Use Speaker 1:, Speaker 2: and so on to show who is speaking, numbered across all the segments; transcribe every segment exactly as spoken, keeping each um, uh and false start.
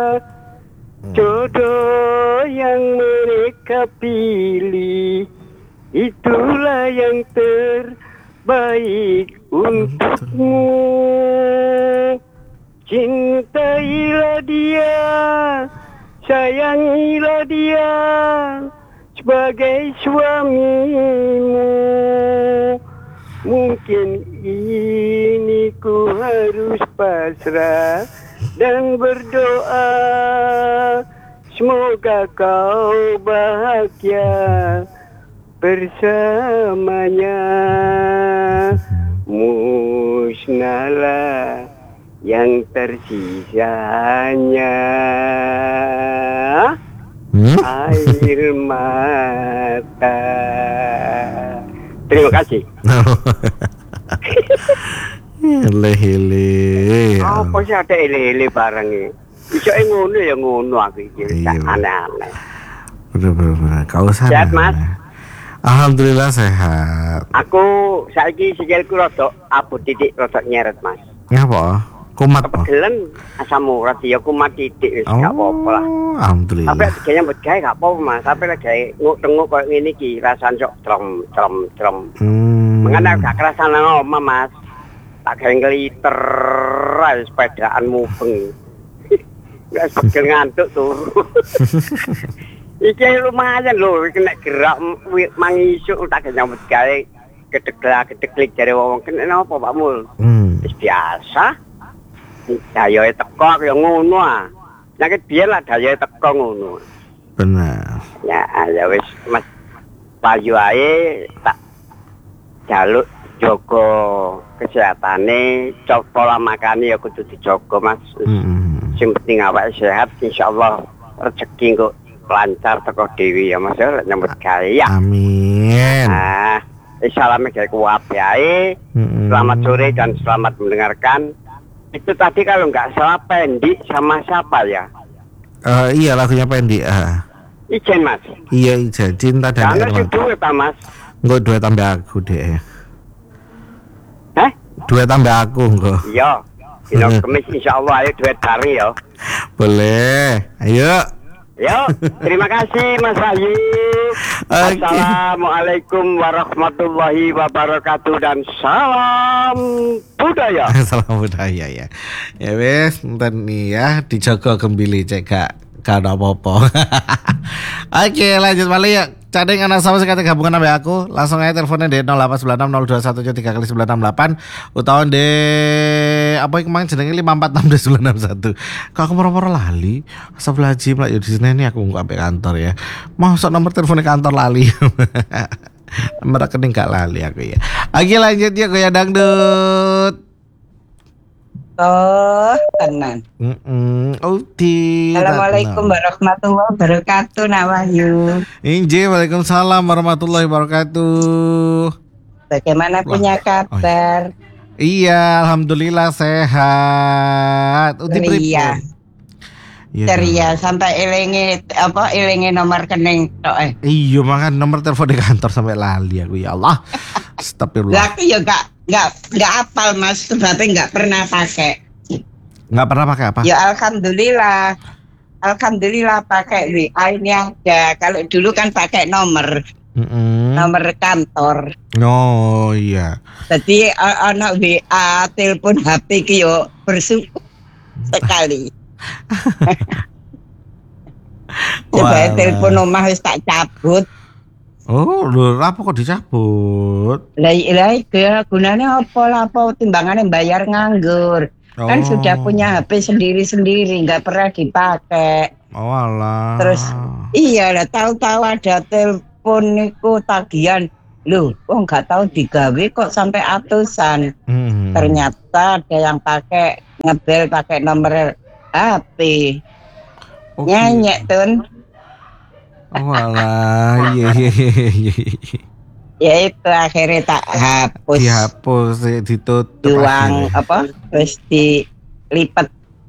Speaker 1: Jodoh yang mereka pilih itulah yang terbaik untukmu. Cintailah dia, sayangilah dia sebagai suamimu. Mungkin ini ku harus pasrah dan berdoa, semoga kau bahagia bersamanya. Musnahlah yang tersisanya hmm? air mata. Terima kasih.
Speaker 2: Hele-hele.
Speaker 1: Apa sih ada hele-hele barang ini? Bisa ngono ya ngono aku iki. Aneh-aneh.
Speaker 2: Bener-bener. Kau sana.
Speaker 1: Sehat, Mas?
Speaker 2: Alhamdulillah sehat.
Speaker 1: Aku saiki sikilku rada abot titik rada nyeret, Mas.
Speaker 2: Ngapa? Kumat apa?
Speaker 1: Kebetulan asam urat ya kumat titik wis gak apa-apa lah.
Speaker 2: Alhamdulillah.
Speaker 1: Tapi kayaknya buat gawe gak apa-apa, Mas. Tapi lek gawe nguk-tenguk koyo ngene iki rasane sok trom-trom-trom.
Speaker 2: Hmm.
Speaker 1: Mengene gak kerasan nang omah, Mas. Tak gawe ngliter ae sepedaan mubeng. Gak pegel ngantuk turu. Iki lumayan lho, kena gerak mangisuk tak nyambut gawe gedeg-gedeg jare wong kena napa Pak Mul.
Speaker 2: Hmm.
Speaker 1: Wis biasa. Dayae teko kaya ngono ah. Nek biyen lah dayae teko ngono.
Speaker 2: Benar.
Speaker 1: Ya, ya wis Mas payu ae tak jaluk jaga kesehatane, pola makane ya kudu dijaga Mas.
Speaker 2: Hmm.
Speaker 1: Sing penting awake sehat insyaallah rezeki kok lancar teko dewi ya Mas ya nyambut gawe ya.
Speaker 2: Amin.
Speaker 1: Nah, salam gawe kuwabe ae.
Speaker 2: Hmm.
Speaker 1: Selamat sore dan selamat mendengarkan. Itu tadi kalau nggak salah Pendi sama siapa ya?
Speaker 2: Uh, iya lagunya Pendi. Uh.
Speaker 1: Ijen Mas.
Speaker 2: Iya Ijen, cinta dan
Speaker 1: air mata. Karena duit Pak Mas.
Speaker 2: Enggak duit tambah aku deh.
Speaker 1: Hah?
Speaker 2: Duit tambah aku enggak.
Speaker 1: Iya. Dino kemis insyaallah ayo duit bareng ya.
Speaker 2: Boleh. Ayo.
Speaker 1: Yo, terima kasih Mas Ayu. Okay. Assalamualaikum warahmatullahi wabarakatuh dan salam budaya.
Speaker 2: Salam budaya ya. Ya wes, nten nih ya dijaga gembili cek gak gak ada apa-apa. Oke, lanjut balik ya. Cadeng anak sama sekali gabungan sama aku. Langsung aja teleponnya di nol delapan sembilan enam nol dua satu tujuh tiga kali sembilan enam delapan utawa di apa yang kemarin jenenge lima empat enam sembilan enam satu. Kalau aku moro-moro lali, astagfirullahaladzim lah ya di sini nih aku nggak sampai kantor ya. Masuk nomor teleponnya kantor lali. Nomor rekening gak lali aku ya. Oke lanjut ya goyang dangdut.
Speaker 3: Oh, tenan.
Speaker 2: Heeh. Oh, di.
Speaker 3: Assalamualaikum warahmatullahi wabarakatuh, Nawahyu.
Speaker 2: Inje, waalaikumsalam warahmatullahi wabarakatuh.
Speaker 3: Bagaimana Wah. punya kabar?
Speaker 2: Oh, iya, alhamdulillah sehat. Uti
Speaker 3: Iya. Ceria sampai elinge apa elinge nomor rekening tok eh.
Speaker 2: Iya, makan nomor telepon di kantor sampai lali aku ya Allah. Astagfirullah.
Speaker 3: Lah aku ya gak Nggak, nggak apal Mas, sebabnya nggak pernah pakai.
Speaker 2: Nggak pernah pakai apa?
Speaker 3: Ya alhamdulillah, alhamdulillah pakai W A ini ada. Kalau dulu kan pakai nomor, mm-hmm. nomor kantor.
Speaker 2: Oh iya.
Speaker 3: Jadi anak W A, telepon H P kyo bersyukur sekali. Coba telepon omah wis tak cabut.
Speaker 2: Oh, lho, apa kok dicabut?
Speaker 3: Lah lah ya gunanya apa lah apa timbangannya bayar nganggur. Oh. Kan sudah punya H P sendiri-sendiri, nggak pernah dipakai.
Speaker 2: Oh alah.
Speaker 3: Terus iya lah tahu-tahu ada telepon niku tagihan. Loh, kok nggak tahu digawe kok sampai atusan. Hmm. Ternyata ada yang pakai ngebel pakai nomor H P. Okay. Nyanyek tun.
Speaker 2: Oh alah, iya iya iya.
Speaker 3: Ya itu akhirnya tak hapus.
Speaker 2: Dihapus, ditutup.
Speaker 3: Uang apa? Terus dilipat.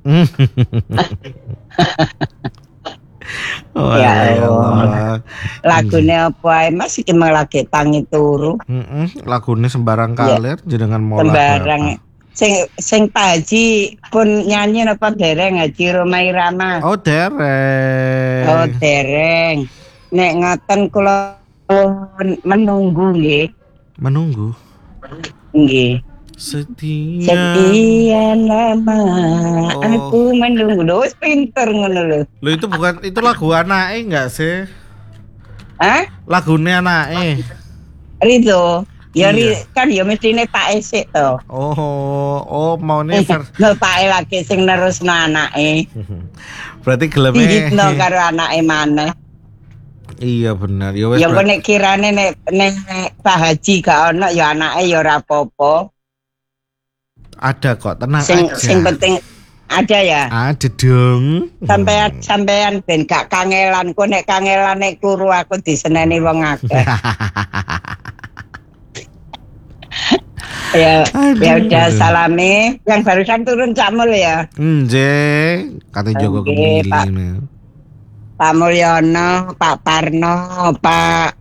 Speaker 2: Oh,
Speaker 3: ya Allah. Lagunya apa? Masih cuma lagi tangi turu.
Speaker 2: Lagunya sembarang kalir, ya. Jenengan mau
Speaker 3: sembarang. sing sing Pak Haji pun nyanyi napa dereng Haji Romai Rama.
Speaker 2: Oh, dereng.
Speaker 3: Oh, dereng. Nek ngoten kula menunggu nggih.
Speaker 2: Menunggu.
Speaker 3: Nggih.
Speaker 2: Setia.
Speaker 3: Sekian lama
Speaker 2: Oh.
Speaker 3: aku menunggu. Lho, wis pinter ngono lho.
Speaker 2: Lo itu bukan itu lagu anake enggak sih?
Speaker 3: Hah?
Speaker 2: Lagune anake.
Speaker 3: Ridho. Ya
Speaker 2: Iya.
Speaker 3: ri, kan ya mestine Pak Esik to.
Speaker 2: Oh, oh mau nih ver.
Speaker 3: Lho Pak E lagi sing nerusno anake.
Speaker 2: Berarti geleme.
Speaker 3: Ditno karo anake maneh.
Speaker 2: Iya benar. Ya wes.
Speaker 3: Ya kok nek kirane nek nek Pak Haji gak ono ya anake ya ora apa-apa.
Speaker 2: Ada kok, tenang
Speaker 3: Sing
Speaker 2: aja.
Speaker 3: sing penting ada ya.
Speaker 2: Ada dong.
Speaker 3: Sampean sampean ben gak kangelan, ku nek kangelan nek kuru aku diseneni wong akeh. Ya, ya udah salami. Yang barusan turun Cak Mul ya.
Speaker 2: Nje, kata Joko
Speaker 3: Oke, Pak.
Speaker 2: Kemili.
Speaker 3: Pak Mulyono, Pak Parno, Pak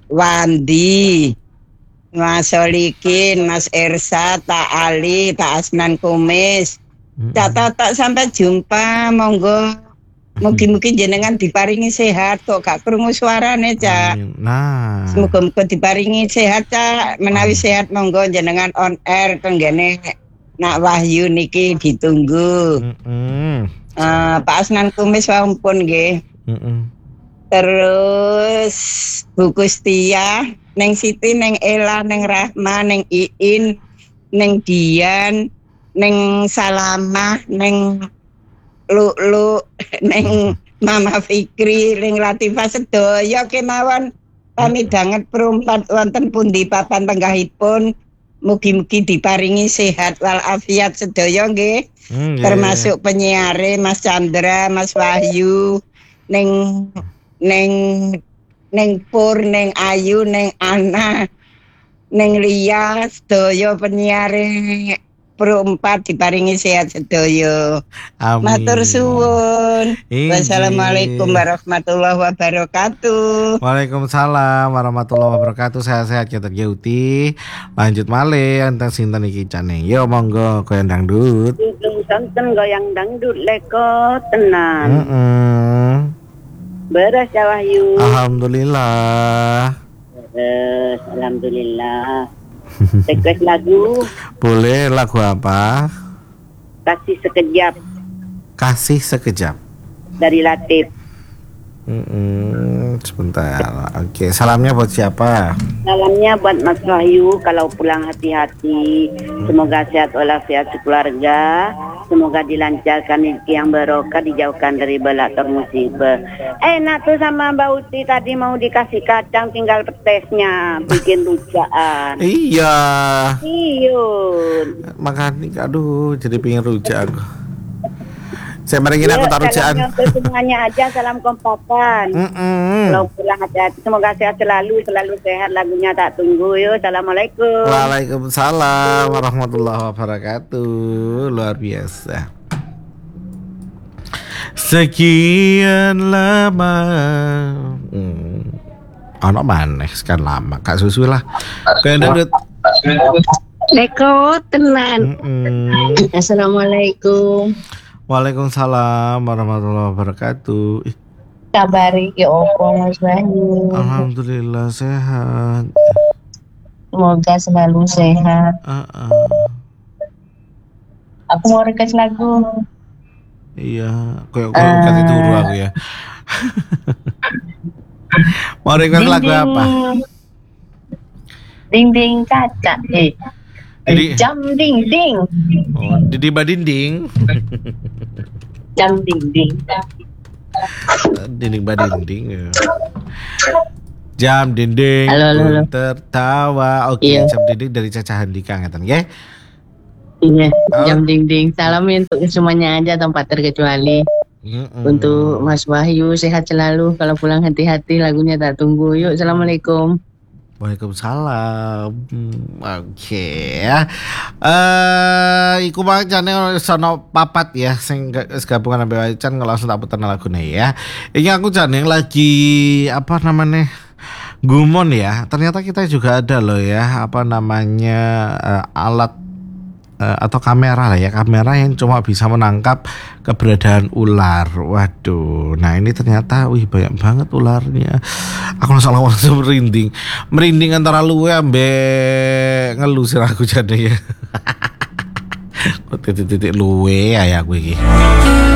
Speaker 3: Wandi, Mas Solikin, Mas Ersa, Pak Ali, Pak Asnan Kumis. Cak Totok sampai jumpa, monggo. Mugi-mugi jenengan diparingi sehat kok gak krungu suarane, Cak.
Speaker 2: Nah.
Speaker 3: Semoga-moga diparingi sehat, Cak. Menawi sehat monggo jenengan on air tenggene Nak Wahyu niki ditunggu.
Speaker 2: Mm-mm.
Speaker 3: Uh, Pak Asnan Kumis wampun nggih.
Speaker 2: Mm-mm.
Speaker 3: Terus Bu Kustia, Neng Siti, Neng Ella, Neng Rahma, Neng Iin, Neng Dian, Neng Salamah, Neng Lu-lu, Neng Mama Fikri, Neng Latifah sedaya kemawon kami danget perumpat wonten pundi papan tenggahipun. Mugi-mugi diparingi sehat walafiat sedaya nggih.
Speaker 2: Mm, yeah.
Speaker 3: Termasuk penyiare Mas Chandra, Mas Wahyu, Neng Neng Neng Pur, Neng Ayu, Neng Ana, Neng Lia, sedaya penyiare Pro empat diparingi sehat sedaya.
Speaker 2: Amin.
Speaker 3: Matur suwun.
Speaker 2: Injih.
Speaker 3: Wassalamualaikum warahmatullahi wabarakatuh.
Speaker 2: Waalaikumsalam warahmatullahi wabarakatuh. Sehat-sehat kita Geuti. Lanjut malih enten sinten iki cane. Yo monggo goyang dangdut.
Speaker 4: Dung santen goyang dangdut leko tenan.
Speaker 2: Heeh.
Speaker 4: Beres ya Wahyu.
Speaker 2: Alhamdulillah.
Speaker 4: Beres, alhamdulillah. Request lagu
Speaker 2: Boleh lagu apa?
Speaker 4: Kasih Sekejap
Speaker 2: Kasih sekejap.
Speaker 4: dari Latif.
Speaker 2: Mm-mm, sebentar. Oke, salamnya buat siapa?
Speaker 4: Salamnya buat Mas Wahyu, kalau pulang hati-hati. Semoga sehat walafiat sekeluarga. Semoga dilancarkan rezeki yang barokah, dijauhkan dari bala musibah. Eh, nak tuh sama Mbak Uti tadi mau dikasih kacang, tinggal petesnya, bikin rujakan.
Speaker 2: Iya.
Speaker 4: Iyun.
Speaker 2: Makanya aduh jadi pengen rujak aku. Saya merengin aku tak rujakan.
Speaker 4: Salamnya untuk semuanya aja, salam kompakan.
Speaker 2: Mm-mm.
Speaker 4: Kalau pulang hati-hati, semoga sehat selalu, selalu sehat. Lagunya tak tunggu yuk. Assalamualaikum.
Speaker 2: Waalaikumsalam warahmatullahi wabarakatuh. Luar biasa. Sekian lama. Hmm. Anak maneh sekian lama. Kak Susu lah. Kayak dangdut.
Speaker 5: Leko tenan.
Speaker 2: Mm-mm.
Speaker 5: Assalamualaikum.
Speaker 2: Waalaikumsalam warahmatullahi wabarakatuh. Ih,
Speaker 5: Kabari ya opo Mas Wahyu.
Speaker 2: alhamdulillah sehat.
Speaker 5: Semoga selalu sehat.
Speaker 2: Uh-uh.
Speaker 5: Aku mau request lagu.
Speaker 2: Iya, kayak kalau uh, kasih turu aku ya. Mau request
Speaker 5: Ding,
Speaker 2: lagu
Speaker 5: ding.
Speaker 2: apa?
Speaker 5: Ding ding caca. Eh.
Speaker 2: Jadi-
Speaker 5: Eh, jam ding ding.
Speaker 2: Oh, Didi Badinding.
Speaker 5: Jam ding ding.
Speaker 2: Dinding badinding ya. Jam dinding
Speaker 5: Halo, halo, halo.
Speaker 2: pun tertawa. Oke,
Speaker 5: Iya.
Speaker 2: jam dinding dari Caca Handika ngeten nggih.
Speaker 5: Iya,
Speaker 2: Oh.
Speaker 5: jam ding ding. Salam untuk semuanya aja tanpa terkecuali.
Speaker 2: Mm-mm.
Speaker 5: Untuk Mas Wahyu sehat selalu. Kalau pulang hati-hati, lagunya tak tunggu. Yuk, assalamualaikum.
Speaker 2: Waalaikumsalam. Hmm, Oke ya. Eh, iku makane sono papat ya sing ga- gabungan ambek Wacan langsung tak puter lagune ya. Ini aku jane lagi apa namanya? Gumon ya. Ternyata kita juga ada loh ya, apa namanya eh, alat uh, atau kamera lah ya, kamera yang cuma bisa menangkap keberadaan ular. Waduh, nah ini ternyata wih banyak banget ularnya. Aku langsung langsung merinding, merinding antara luwe ambek ngelusir aku jadi ya. Titik-titik luwe ya aku iki.